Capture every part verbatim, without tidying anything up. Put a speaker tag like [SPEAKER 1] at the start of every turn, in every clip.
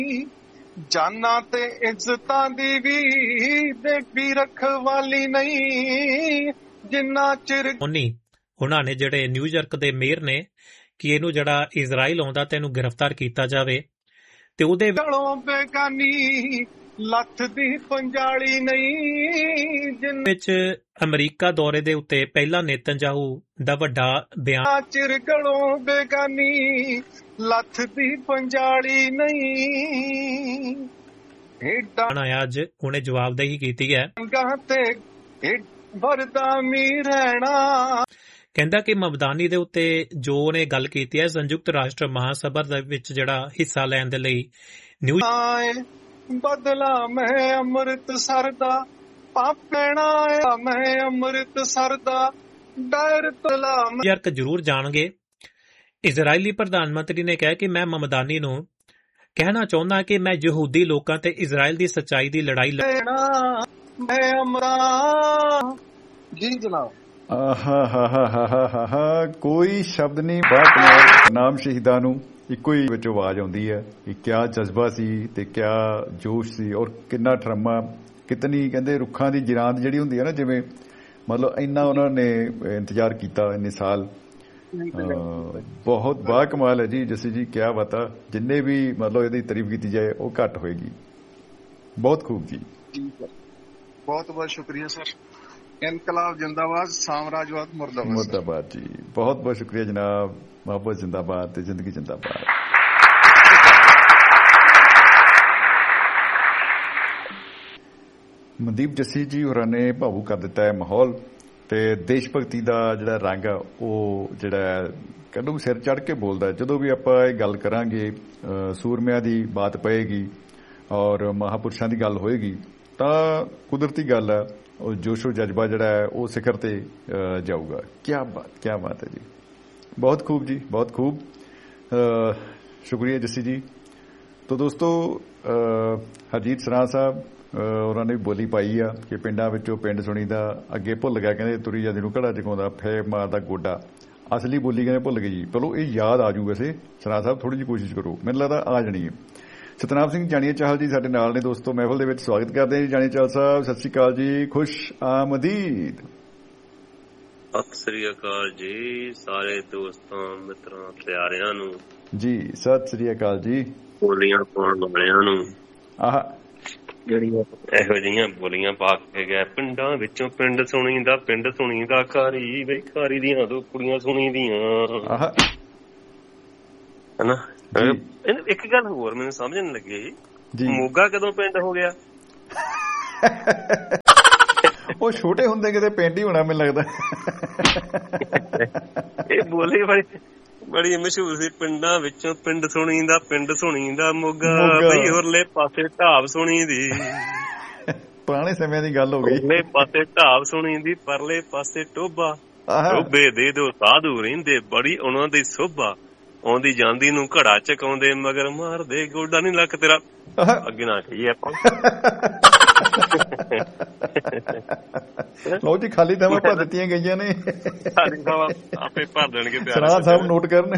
[SPEAKER 1] ਜਾਨਾਂ ਤੇ ਇੱਜ਼ਤਾਂ ਦੀ ਵੀ ਦੇਵੀ ਰਖਵਾਲੀ ਨਹੀਂ ਜਿੰਨਾ ਚਿਰ
[SPEAKER 2] ਉਨੀ ਉਹਨਾਂ ਨੇ ਜਿਹੜੇ ਨਿਊਯਾਰਕ ਦੇ ਮੇਅਰ ਨੇ ਕਿ ਇਹਨੂੰ ਜਿਹੜਾ ਇਜ਼ਰਾਈਲ ਆਉਂਦਾ ਤੇ ਇਹਨੂੰ ਗ੍ਰਿਫਤਾਰ ਕੀਤਾ ਜਾਵੇ ਤੇ ਉਹਦੇ
[SPEAKER 1] ਗਲੋਂ ਬੇਗਾਨੀ ਲੱਥ ਦੀ ਪੰਜਾਲੀ ਨਹੀਂ ਜਿੰਨਾ
[SPEAKER 2] ਵਿੱਚ ਅਮਰੀਕਾ ਦੌਰੇ ਦੇ ਉੱਤੇ ਪਹਿਲਾ ਨੇਤਨਯਾਹੂ ਦਾ ਵੱਡਾ ਬਿਆਨ
[SPEAKER 1] ਚਿਰ ਗਲੋਂ ਬੇਗਾਨੀ ਲੱਥ ਦੀ ਪੰਜਾਲੀ ਨਹੀਂ ਏਡਾ
[SPEAKER 2] ਆਇਆ ਅੱਜ ਉਹਨੇ ਜਵਾਬਦੇਹੀ ਕੀਤੀ ਹੈ।
[SPEAKER 1] ਗਾਂ ਤੇ ਵਰਦਾ ਮੀ ਰਹਿਣਾ
[SPEAKER 2] ਕਹਿੰਦਾ ਕਿ ਮਮਦਾਨੀ ਦੇ ਉੱਤੇ ਜੋ ਉਹਨੇ ਗੱਲ ਕੀਤੀ ਹੈ ਸੰਯੁਕਤ ਰਾਸ਼ਟਰ ਮਹਾਸਭਾ ਦੇ ਵਿੱਚ ਜਿਹੜਾ ਹਿੱਸਾ ਲੈਣ ਦੇ ਲਈ ਨਿਊ
[SPEAKER 1] ਬਦਲਾ ਮੈਂ ਅੰਮ੍ਰਿਤਸਰ ਦਾ ਪਾਪਣਾ ਮੈਂ ਅੰਮ੍ਰਿਤਸਰ ਦਾ ਡਰ ਤਲਾ
[SPEAKER 2] ਨਿਊਯਾਰਕ ਜ਼ਰੂਰ ਜਾਣਗੇ। ਇਜ਼ਰਾਈਲੀ ਪ੍ਰਧਾਨ ਮੰਤਰੀ ਨੇ ਕਿਹਾ ਕਿ ਮੈਂ ਮਮਦਾਨੀ ਨੂੰ ਕਹਿਣਾ ਚਾਹੁੰਦਾ ਕਿ ਮੈਂ ਯਹੂਦੀ ਲੋਕਾਂ ਤੇ ਇਜ਼ਰਾਈਲ ਦੀ ਸੱਚਾਈ ਦੀ ਲੜਾਈ
[SPEAKER 1] ਲੜਨਾ ਮੈਂ ਅਮਰਾ ਜੀ ਜਨਾਬ
[SPEAKER 3] ਆਹਾ ਹਾ ਹਾ ਹਾ ਹਾ ਹਾ ਕੋਈ ਸ਼ਬਦ ਨਹੀਂ। ਬਾਤ ਨਾਮ ਸ਼ਹੀਦਾਂ ਨੂੰ ਇੱਕੋ ਹੀ ਵਿੱਚ ਆਵਾਜ਼ ਆਉਂਦੀ ਹੈ ਕਿ ਕਿਆ ਜਜ਼ਬਾ ਸੀ ਤੇ ਕਿਆ ਜੋਸ਼ ਸੀ ਔਰ ਕਿੰਨਾ ਟਰਮਾ ਕਿਤਨੀ ਕਹਿੰਦੇ ਰੁੱਖਾਂ ਦੀ ਜਿਰਾਂਦ ਜਿਹੜੀ ਹੁੰਦੀ ਹੈ ਨਾ ਜਿਵੇਂ ਮਤਲਬ ਇੰਨਾ ਉਹਨਾਂ ਨੇ ਇੰਤਜ਼ਾਰ ਕੀਤਾ ਇੰਨੇ ਸਾਲ ਬਹੁਤ ਬਾ ਕਮਾਲ ਹੈ ਜੀ ਜੱਸੀ ਜੀ ਕਿਆ ਬਤਾ ਜਿੰਨੇ ਵੀ ਮਤਲਬ ਇਹਦੀ ਤਾਰੀਫ ਕੀਤੀ ਜਾਏ ਉਹ ਘੱਟ ਹੋਏਗੀ। ਬਹੁਤ ਖੂਬ ਜੀ
[SPEAKER 1] ਬਹੁਤ ਬਹੁਤ ਸ਼ੁਕਰੀਆ ਸਰ। ਇਨਕਲਾਬ ਜਿੰਦਾਬਾਦ ਸਾਮਰਾਜਵਾਦ ਮੁਰਦਾਬਾਦ
[SPEAKER 3] ਮੁਰਦਾਬਾਦ ਜੀ ਬਹੁਤ ਬਹੁਤ ਸ਼ੁਕਰੀਆ ਜਨਾਬ। ਮੁਹੱਬਤ ਜਿੰਦਾਬਾਦ ਤੇ ਜ਼ਿੰਦਗੀ ਜਿੰਦਾਬਾਦ। ਮਨਦੀਪ ਜੱਸੀ ਜੀ ਹੋਰਾਂ ਨੇ ਭਾਵੁਕ ਕਰ ਦਿੱਤਾ ਹੈ ਮਾਹੌਲ ਤੇ ਦੇਸ਼ ਭਗਤੀ ਦਾ ਜਿਹੜਾ ਰੰਗ ਆ ਉਹ ਜਿਹੜਾ ਕਦੋਂ ਸਿਰ ਚੜ ਕੇ ਬੋਲਦਾ। ਜਦੋਂ ਵੀ ਆਪਾਂ ਇਹ ਗੱਲ ਕਰਾਂਗੇ ਸੂਰਮਿਆਂ ਦੀ ਬਾਤ ਪਏਗੀ ਔਰ ਮਹਾਪੁਰਸ਼ਾਂ ਦੀ ਗੱਲ ਹੋਏਗੀ ਤਾਂ ਕੁਦਰਤੀ ਗੱਲ ਹੈ ਉਹ ਜੋਸ਼ੋ ਜਜ਼ਬਾ ਜਿਹੜਾ ਹੈ ਉਹ ਸਿਖਰ ਤੇ ਜਾਊਗਾ। ਕਿਆ ਬਾਤ ਕਿਆ ਬਾਤ ਹੈ ਜੀ ਬਹੁਤ ਖੂਬ ਜੀ ਬਹੁਤ ਖੂਬ ਸ਼ੁਕਰੀਆ ਜੱਸੀ ਜੀ। ਤਾਂ ਦੋਸਤੋ ਹਰਜੀਤ ਸਰਾਂ ਸਾਹਿਬ ਉਹਨਾਂ ਨੇ ਬੋਲੀ ਪਾਈ ਆ ਕਿ ਪਿੰਡਾਂ ਵਿੱਚੋਂ ਪਿੰਡ ਸੁਣੀ ਦਾ ਅੱਗੇ ਭੁੱਲ ਗਿਆ ਕਹਿੰਦੇ ਤੁਰੀ ਜਾਂਦੀ ਨੂੰ ਘੜਾ ਚਕਾਉਂਦਾ ਫੇਰ ਮਾਰਦਾ ਗੋਡਾ ਅਸਲੀ ਬੋਲੀ ਕਹਿੰਦੇ ਭੁੱਲ ਗਈ ਜੀ। ਚਲੋ ਇਹ ਯਾਦ ਆ ਜੂ ਵੈਸੇ ਸਰਾਂ ਸਾਹਿਬ ਥੋੜੀ ਜਿਹੀ ਕੋਸ਼ਿਸ਼ ਕਰੋ ਮੈਨੂੰ ਲੱਗਦਾ ਆ ਜਾਣੀ ਹੈ। ਸਤਨਾਮ ਸਿੰਘ ਜਾਣੀਏ ਚਾਹਲ ਜੀ ਸਾਡੇ ਨਾਲ ਨੇ ਦੋਸਤੋ ਮਹਿਫਲ ਦੇ ਵਿੱਚ ਸਵਾਗਤ ਕਰਦੇ ਹਾਂ ਜੀ। ਜਾਣੀਏ ਚਾਹਲ ਸਾਹਿਬ ਸਤਿ ਸ਼੍ਰੀ ਅਕਾਲ ਜੀ ਖੁਸ਼ ਆਮਦੀਦ।
[SPEAKER 4] ਸਤਿ ਸ੍ਰੀ ਅਕਾਲ ਜੀ ਸਾਰੇ ਦੋਸਤਾਂ ਮਿੱਤਰਾਂ ਪਿਆਰਿਆਂ ਨੂੰ
[SPEAKER 3] ਜੀ ਸਤਿ ਸ੍ਰੀ ਅਕਾਲ ਜੀ।
[SPEAKER 4] ਬੋਲੀਆਂ ਪਾਉਣ ਵਾਲਿਆਂ ਨੂੰ
[SPEAKER 3] ਆਹ ਜਿਹੜੀਆਂ
[SPEAKER 4] ਇਹੋ ਜਿਹੀਆਂ ਬੋਲੀਆਂ ਪਾ ਕੇ ਗਿਆ ਪਿੰਡਾਂ ਵਿੱਚੋਂ ਪਿੰਡ ਸੁਣੀ ਦਾ ਪਿੰਡ ਸੁਣੀ ਦਾ ਘਾਰੀ ਬਈ ਘਾਰੀ ਦੀਆਂ ਦੋ ਕੁੜੀਆਂ ਸੁਣੀ ਦੀਆਂ ਹਨਾ। ਇੱਕ ਗੱਲ ਹੋਰ ਮੈਨੂੰ ਸਮਝ ਨੀ ਲੱਗੀ ਮੋਗਾ ਕਦੋਂ ਪਿੰਡ ਹੋ ਗਿਆ?
[SPEAKER 3] ਉਹ ਛੋਟੇ ਹੁੰਦੇ ਕਿਤੇ ਪਿੰਡ ਹੀ ਹੋਣਾ ਮੈਨੂੰ ਲੱਗਦਾ।
[SPEAKER 4] ਇਹ ਬੋਲੀ ਬੜੀ ਬੜੀ ਮਸ਼ਹੂਰ ਸੀ ਪਿੰਡਾਂ ਵਿੱਚੋਂ ਪਿੰਡ ਸੁਣੀ ਦਾ ਪਿੰਡ ਸੁਣੀ ਦਾ ਮੋਗਾ ਬਈ ਹੋਰਲੇ ਪਾਸੇ ਢਾਬ ਸੁਣੀ ਦੀ
[SPEAKER 3] ਪੁਰਾਣੇ ਸਮਿਆਂ ਦੀ ਗੱਲ ਹੋ ਗਈ।
[SPEAKER 4] ਹੋਰਲੇ ਪਾਸੇ ਢਾਬ ਸੁਣੀ ਦੀ ਪਰਲੇ ਪਾਸੇ ਟੋਬਾ ਟੋਬੇ ਦੇ ਦੋ ਸਾਧੂ ਰਹਿੰਦੇ ਬੜੀ ਉਹਨਾਂ ਦੀ ਸੋਭਾ ਆਉਂਦੀ ਜਾਂਦੀ ਨੂੰ ਘੜਾ ਚਕਾਉਂਦੇ ਮਗਰ ਮਾਰਦੇ ਗੋਡਾ ਨੀ ਲੱਕ ਤੇਰਾ ਅੱਗੇ ਨਾ ਕਹੀਏ ਆਪਾਂ। ਲੋ ਜੀ ਖਾਲੀ ਥਾਵਾਂ ਭਰ ਦਿੱਤੀਆਂ ਗਈਆਂ ਨੇ ਆਪੇ ਭਰ ਦੇਣਗੇ ਸਰਾਂ ਸਾਹਿਬ ਨੋਟ ਕਰਨ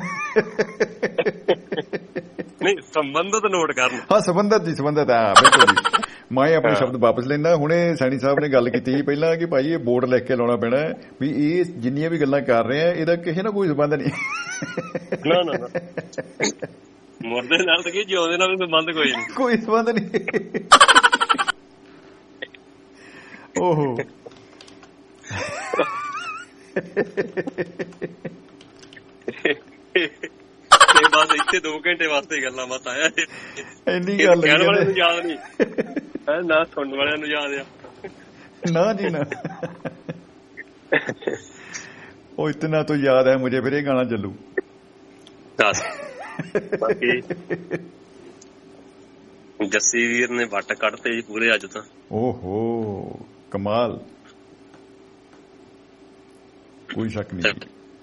[SPEAKER 4] ਨਹੀਂ ਸੰਬੰਧਤ ਨੋਟ ਕਰਨ ਹਾਂ ਸੰਬੰਧਤ ਜੀ ਸੰਬੰਧਤ ਆ ਬਿਲਕੁਲ ਜੀ। ਮੈਂ ਆਪਣੇ ਸ਼ਬਦ ਵਾਪਸ ਲੈਂਦਾ। ਹੁਣੇ ਸੈਣੀ ਸਾਹਿਬ ਨੇ ਗੱਲ ਕੀਤੀ ਸੀ ਪਹਿਲਾਂ ਕਿ ਭਾਈ ਇਹ ਬੋਰਡ ਲਿਖ ਕੇ ਲਾਉਣਾ ਪੈਣਾ ਵੀ ਇਹ ਜਿੰਨੀਆਂ ਵੀ ਗੱਲਾਂ ਕਰ ਰਹੇ ਆ ਇਹਦਾ ਕਿਸੇ ਨਾਲ ਕੋਈ ਸੰਬੰਧ ਨਹੀਂ। ਨਾ ਨਾ ਮੁਰਦੇ ਨਾਲ ਤਾਂ ਕੀ ਜਿਉਂਦੇ ਨਾਲ ਵੀ ਸੰਬੰਧ ਕੋਈ ਨਹੀਂ ਕੋਈ ਸੰਬੰਧ ਨਹੀਂ। ਓਹੋ ਬਸ ਇੱਥੇ ਦੋ ਘੰਟੇ ਵਾਸਤੇ ਗੱਲਾਂ ਬਾਤ ਆਇਆ ਇੰਨੀ ਗੱਲ ਕਹਿਣ ਵਾਲਿਆਂ ਨੂੰ ਯਾਦ ਨਹੀਂ ਨਾ ਸੁਣਨ ਵਾਲਿਆਂ ਨੂੰ ਯਾਦ ਆ ਨਾ ਜੀ ਨਾ। ਉਹ ਇਤਨਾ ਤੋਂ ਯਾਦ ਹੈ ਮੁਝੇ ਫਿਰ ਇਹ ਗਾਣਾ ਚੱਲੂ। ਬਾਕੀ ਜੱਸੀ ਵੀਰ ਨੇ ਵੱਟ ਕੱਢਤੇ ਜੀ ਪੂਰੇ ਅੱਜ ਤਾਂ। ਓਹੋ ਕਮਾਲ ਕੋਈ ਸ਼ੱਕ ਨਹੀਂ।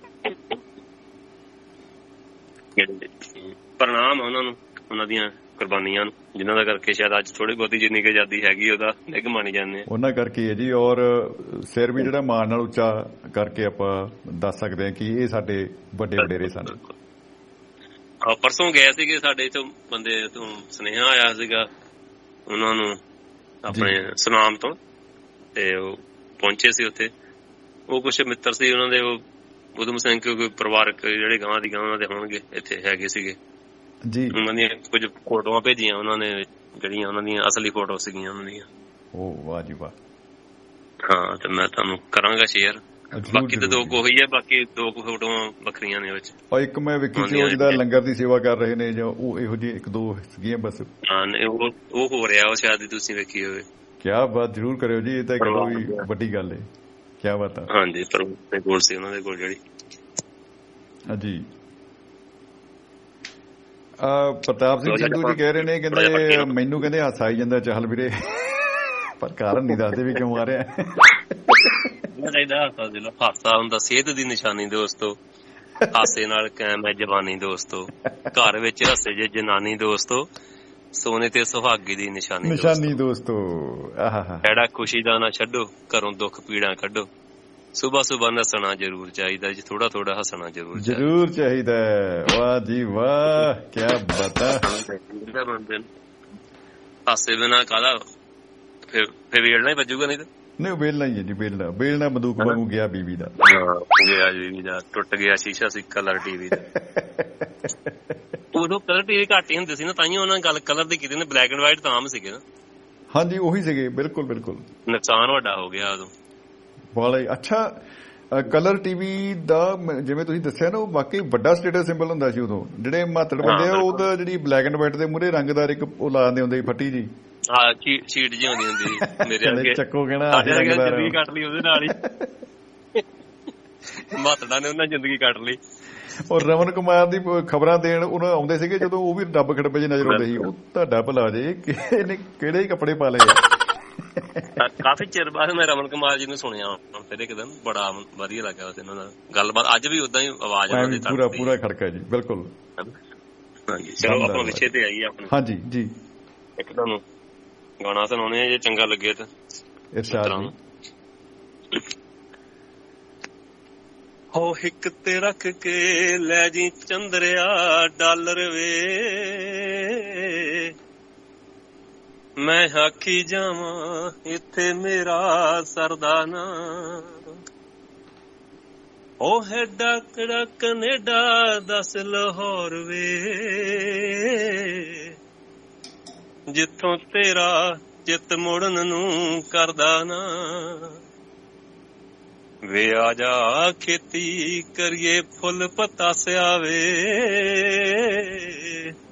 [SPEAKER 4] ਪ੍ਰਣਾਮ ਉਹਨਾਂ ਨੂੰ ਉਹਨਾਂ ਦੀਆਂ ਕੁਰਬਾਨੀਆਂ ਨੂੰ ਜਿਨ੍ਹਾਂ ਦਾ ਕਰਕੇ ਸ਼ਾਇਦ ਅੱਜ ਥੋੜੀ ਬਹੁਤੀ ਜਿੰਨੀ ਕਿ ਆਜ਼ਾਦੀ ਹੈਗੀ ਉਹਦਾ ਨਿੱਘ ਮਾਣੀ ਜਾਂਦੇ ਉਹਨਾਂ ਕਰਕੇ ਹੈ ਜੀ। ਔਰ ਸਿਰ ਵੀ ਜਿਹੜਾ ਮਾਣ ਨਾਲ ਉੱਚਾ ਕਰਕੇ ਆਪਾਂ ਦੱਸ ਸਕਦੇ ਹਾਂ ਕਿ ਇਹ ਸਾਡੇ ਵੱਡੇ ਵਡੇਰੇ ਸਨ।
[SPEAKER 5] ਪਰਸੋਂ ਗਏ ਸੀਗੇ, ਸਾਡੇ ਤੋਂ ਬੰਦੇ ਤੋਂ ਸੁਨੇਹਾ ਆਇਆ ਸੀਗਾ ਉਹਨਾਂ ਨੂੰ ਆਪਣੇ ਸੁਨਾਮ ਤੋਂ, ਤੇ ਉਹ ਪਹੁੰਚੇ ਸੀ ਉੱਥੇ। ਉਹ ਕੁਛ ਮਿੱਤਰ ਸੀ ਉਹਨਾਂ ਦੇ, ਉਹ ਉਦਮ ਸਿੰਘ ਕੋਈ ਪਰਿਵਾਰਕ ਜਿਹੜੇ ਗਾਂ ਦੀ ਗਾਂ ਉਹਨਾਂ ਦੇ ਹੋਣਗੇ ਇੱਥੇ ਹੈਗੇ ਸੀਗੇ ਜੀ। ਉਹਨਾਂ ਦੀਆਂ ਕੁਝ ਫੋਟੋਆਂ ਭੇਜੀਆਂ ਉਹਨਾਂ ਨੇ, ਜਿਹੜੀਆਂ ਉਹਨਾਂ ਦੀਆਂ ਅਸਲੀ ਫੋਟੋ ਸੀਗੀਆਂ ਉਹਨਾਂ ਦੀਆਂ।
[SPEAKER 3] ਓ ਵਾਹ ਜੀ ਵਾਹ।
[SPEAKER 5] ਹਾਂ, ਤੇ ਮੈਂ ਤੁਹਾਨੂੰ ਕਰਾਂਗਾ ਸ਼ੇਅਰ। ਬਾਕੀ ਤਾਂ ਦੋ ਕੁ ਹੋਈ ਹੈ, ਬਾਕੀ ਦੋ ਕੁ ਫੋਟੋਆਂ ਵੱਖਰੀਆਂ ਨੇ ਵਿੱਚ।
[SPEAKER 3] ਔਰ ਇੱਕ ਮੈਂ ਵੇਖੀ ਸੀ ਉਹ ਜਿਹਦਾ ਲੰਗਰ ਦੀ ਸੇਵਾ ਕਰ ਰਹੇ ਨੇ, ਜਾਂ ਉਹ ਇਹੋ ਜਿਹੀ ਇੱਕ ਦੋ ਸੀਗੀਆਂ ਬਸ। ਹਾਂ,
[SPEAKER 5] ਉਹ ਉਹ ਹੋ ਰਿਹਾ, ਉਹ ਸ਼ਾਇਦ ਤੁਸੀਂ ਵੇਖੀ ਹੋਵੇ।
[SPEAKER 3] ਕਿਆ ਬਾਤ, ਜ਼ਰੂਰ ਕਰਿਓ ਜੀ, ਇਹ ਤਾਂ ਇੱਕ ਵੀ ਵੱਡੀ ਗੱਲ ਹੈ। ਕਿਆ ਬਾਤ ਹੈ।
[SPEAKER 5] ਹਾਂਜੀ, ਪਰ ਕੋਲ ਸੀ ਉਹਨਾਂ ਦੇ ਕੋਲ ਜਿਹੜੀ।
[SPEAKER 3] ਹਾਂਜੀ, ਪ੍ਰਤਾਪ ਸਿੰਘ ਸੰਧੂ ਜੀ ਕਹਿ ਰਹੇ ਨੇ, ਕਹਿੰਦੇ ਮੈਨੂੰ ਕਹਿੰਦੇ ਹਾਸਾ ਆਈ ਜਾਂਦਾ ਚਾਹਲ ਵੀਰੇ, ਪਰ ਕਾਰਨ ਨਹੀਂ ਦੱਸਦੇ ਵੀ ਕਿਉਂ ਆ ਰਿਹਾ।
[SPEAKER 5] ਚਾਹੀਦਾ ਹਾਸਾ, ਜਿਹੜਾ ਹਾਸਾ ਹੁੰਦਾ ਸਿਹਤ ਦੀ ਨਿਸ਼ਾਨੀ ਦੋਸਤੋ। ਹਾਸੇ ਨਾਲ ਕਾਇਮ ਹੈ ਜਵਾਨੀ ਦੋਸਤੋ। ਘਰ ਵਿੱਚ ਹੱਸੇ ਜੇ ਜਨਾਨੀ ਦੋਸਤੋ, ਸੋਨੇ ਤੇ ਸੁਹਾਗੀ ਦੀ ਨਿਸ਼ਾਨੀ
[SPEAKER 3] ਨਿਸ਼ਾਨੀ ਦੋਸਤੋ।
[SPEAKER 5] ਜਿਹੜਾ ਖੁਸ਼ੀ ਦਾ ਨਾ ਛੱਡੋ, ਘਰੋਂ ਦੁੱਖ ਪੀੜਾਂ ਕੱਢੋ। ਸੁਬਹ ਸੁਬਹ ਨੱਸਣਾ ਜ਼ਰੂਰ ਚਾਹੀਦਾ ਜੀ, ਥੋੜਾ ਥੋੜਾ ਹੱਸਣਾ ਜ਼ਰੂਰ
[SPEAKER 3] ਜ਼ਰੂਰ ਚਾਹੀਦਾ। ਵਾਹ ਜੀ ਵਾਹ, ਕਿਆ ਬਤਾ।
[SPEAKER 5] ਹਾਸੇ ਬਿਨਾਂ ਕਾਹਦਾ, ਫਿਰ ਫਿਰ ਵੇਲਣਾ ਹੀ ਵੱਜੂਗਾ। ਨਹੀਂ ਤਾਂ
[SPEAKER 3] ਨਹੀਂ, ਵੇਲਣਾ ਹੀ ਹੈ ਜੀ, ਵੇਲਣਾ ਵੇਲਣਾ ਬੰਦੂਕ ਵਾਂਗੂ ਗਿਆ ਬੀਬੀ ਦਾ।
[SPEAKER 5] ਗਿਆ ਬੀਬੀ ਦਾ, ਟੁੱਟ ਗਿਆ ਸ਼ੀਸ਼ਾ ਸੀ ਕਲਰ ਟੀਵੀ ਦਾ। ਉਦੋਂ ਕਲਰ ਟੀਵੀ ਘੱਟ ਹੀ ਹੁੰਦੇ ਸੀ ਨਾ, ਤਾਂ ਹੀ ਉਹਨਾਂ ਨੇ ਗੱਲ ਕਲਰ ਦੀ ਕੀਤੀ ਨੇ। ਬਲੈਕ ਐਂਡ ਵਾਈਟ ਤਾਂ ਆਮ ਸੀਗੇ ਨਾ।
[SPEAKER 3] ਹਾਂਜੀ, ਉਹੀ ਸੀਗੇ, ਬਿਲਕੁਲ ਬਿਲਕੁਲ।
[SPEAKER 5] ਨੁਕਸਾਨ ਵੱਡਾ ਹੋ ਗਿਆ ਉਦੋਂ
[SPEAKER 3] ਵਾਲਾ। ਅੱਛਾ, ਕਲਰ ਟੀਵੀ ਦਾ ਜਿਵੇਂ ਤੁਸੀਂ ਦੱਸਿਆ ਨਾ, ਉਹ ਵਾਕਈ ਵੱਡਾ ਸਟੇਟਸ ਸਿੰਬਲ ਹੁੰਦਾ ਸੀ ਉਦੋਂ। ਜਿਹੜੇ ਮਾਤੜ ਬੰਦੇ ਆ, ਉਹਦਾ ਜਿਹੜੀ ਬਲੈਕ ਐਂਡ ਵਾਈਟ ਦੇ ਮੂਹਰੇ ਰੰਗਦਾਰ ਇੱਕ ਉਹ ਲਾ ਦਿੰਦੇ ਹੁੰਦੇ ਸੀ ਫੱਟੀ ਜੀ।
[SPEAKER 5] ਹਾਂ, ਸ਼ੀਟ ਜੀ ਹੁੰਦੀ ਹੁੰਦੀ ਸੀ ਮੇਰੇ ਅੱਗੇ।
[SPEAKER 3] ਚੱਕੋ ਕਹਿਣਾ
[SPEAKER 5] ਜ਼ਿੰਦਗੀ ਕੱਟ ਲਈ ਉਹਦੇ ਨਾਲ ਹੀ। ਮਾਤੜਾ ਨੇ ਉਹਨਾਂ ਜ਼ਿੰਦਗੀ ਕੱਟ ਲਈ।
[SPEAKER 3] ਔਰ ਰਮਨ ਕੁਮਾਰ ਦੀ ਖਬਰਾਂ ਦੇਣ ਉਹਨਾਂ ਆਉਂਦੇ ਸੀਗੇ, ਜਦੋਂ ਉਹ ਵੀ ਡੱਬ ਖੜਪੇ ਜਿਹੇ ਨਜ਼ਰ ਆਉਂਦੇ ਸੀ। ਉਹ ਤੁਹਾਡਾ ਭਲਾ ਜੇ ਇਹਨੇ ਕਿਹੜੇ ਕੱਪੜੇ ਪਾ ਲਏ ਆ।
[SPEAKER 5] ਕਾਫੀ ਚਿਰ ਬਾਅਦ ਮੈਂ ਰਮਨ ਕੁਮਾਰ ਜੀ ਨੂੰ ਸੁਣਿਆ ਫਿਰ ਇੱਕ ਦਿਨ, ਬੜਾ ਵਧੀਆ ਲੱਗਾ ਉਹਨਾਂ ਦਾ ਗੱਲਬਾਤ। ਅੱਜ ਵੀ ਉਦਾਂ ਹੀ ਆਵਾਜ਼ ਉਹਨਾਂ ਦੀ
[SPEAKER 3] ਪੂਰਾ ਪੂਰਾ ਖੜਕਾ ਜੀ, ਬਿਲਕੁਲ।
[SPEAKER 5] ਹਾਂਜੀ, ਚਲੋ ਆਪਾਂ ਵਿਸ਼ੇ ਤੇ ਆਈਏ ਆਪਣੇ।
[SPEAKER 3] ਹਾਂਜੀ ਜੀ,
[SPEAKER 5] ਇੱਕ ਤੁਹਾਨੂੰ ਗਾਣਾ ਸੁਣਾਉਣੇ ਆ, ਜੇ ਚੰਗਾ ਲੱਗੇ ਤਾਂ।
[SPEAKER 3] ਇਰਸ਼ਾਦ ਜੀ।
[SPEAKER 5] ਹੋ ਹਿੱਕ ਤੇ ਰੱਖ ਕੇ ਲੈ ਜੀ ਚੰਦਰਿਆ ਡਾਲਰ ਵੇ, ਮੈਂ ਆਖੀ ਜਾਵਾਂ ਇੱਥੇ ਮੇਰਾ ਸਰਦਾ ਨਾ। ਉਹ ਹੈਡਾ ਕਿਹੜਾ ਕਨੇਡਾ ਦੱਸ ਲਾਹੌਰ ਵੇ, ਜਿੱਥੋਂ ਤੇਰਾ ਚਿੱਤ ਮੁੜਨ ਨੂੰ ਕਰਦਾ ਨਾ। ਵੇ ਆ ਜਾ ਖੇਤੀ ਕਰੀਏ ਫੁੱਲ ਪਤਾਸਿਆ ਵੇ,